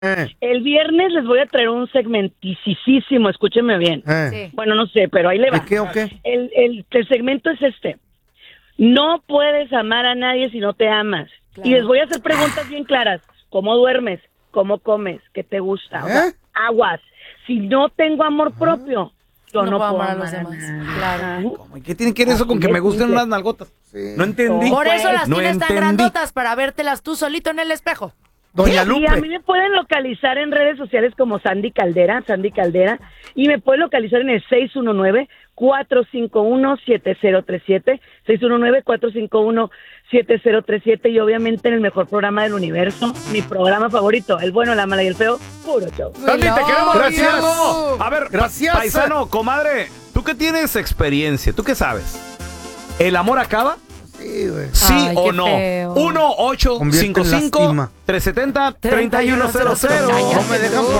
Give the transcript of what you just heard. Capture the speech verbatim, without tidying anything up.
Eh. El viernes les voy a traer un segmenticísimo, escúchenme bien. Eh. Sí. Bueno, no sé, pero ahí le va. ¿De qué o qué? El, el, el segmento es este. No puedes amar a nadie si no te amas. Claro. Y les voy a hacer preguntas bien claras. ¿Cómo duermes? ¿Cómo comes? ¿Qué te gusta? O sea, ¿Eh? aguas. Si no tengo amor propio, yo no, No puedo puedo amar a los amar a demás. nadie. Claro. Ajá. ¿Cómo? ¿Y qué tiene que ver eso con que me gusten unas nalgotas? Sí. No entendí. No, Por eso pues, las no tienes tan entendí. grandotas para vértelas tú solito en el espejo. Doña Y a mí Lupe. me pueden localizar en redes sociales como Sandy Caldera, Sandy Caldera, y me pueden localizar en el seis uno nueve, cuatro cinco uno, siete cero tres siete, seis uno nueve, cuatro cinco uno, siete cero tres siete, y obviamente en el mejor programa del universo, mi programa favorito, El Bueno, la Mala y el Feo, puro show. Sandy, te queremos. Gracias. Diego. A ver, Gracias. pa- paisano, comadre, tú que tienes experiencia, ¿tú qué sabes? ¿El amor acaba? Sí, güey. ¿Sí Ay, o qué no? feo. uno ocho cinco cinco, tres siete cero, tres uno cero cero. No me dejan por